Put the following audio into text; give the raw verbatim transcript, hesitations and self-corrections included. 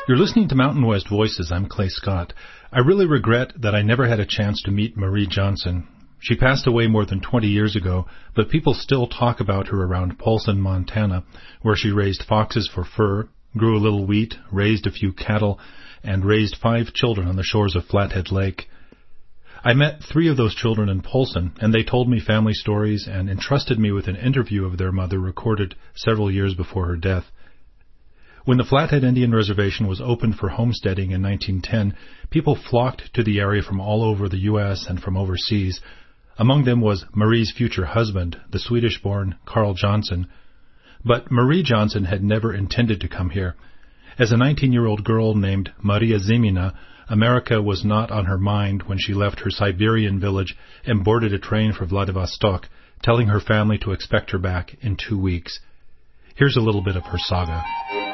You're listening to Mountain West Voices. I'm Clay Scott. I really regret that I never had a chance to meet Marie Johnson. She passed away more than twenty years ago, but people still talk about her around Polson, Montana, where she raised foxes for fur, grew a little wheat, raised a few cattle, and raised five children on the shores of Flathead Lake. I met three of those children in Polson, and they told me family stories and entrusted me with an interview of their mother recorded several years before her death. When the Flathead Indian Reservation was opened for homesteading in nineteen ten, people flocked to the area from all over the U S and from overseas. Among them was Marie's future husband, the Swedish-born Carl Johnson. But Marie Johnson had never intended to come here. As a nineteen-year-old girl named Maria Zimina, America was not on her mind when she left her Siberian village and boarded a train for Vladivostok, telling her family to expect her back in two weeks. Here's a little bit of her saga.